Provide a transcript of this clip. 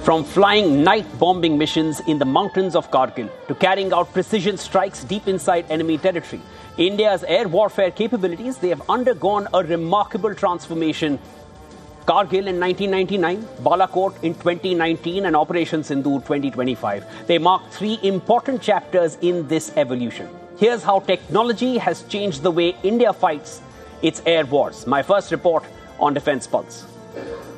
From flying night bombing missions in the mountains of Kargil to carrying out precision strikes deep inside enemy territory, India's air warfare capabilities, they have undergone a remarkable transformation. Kargil in 1999, Balakot in 2019 and Operation Sindoor 2025. They mark three important chapters in this evolution. Here's how technology has changed the way India fights its air wars. My first report on Defence Pulse.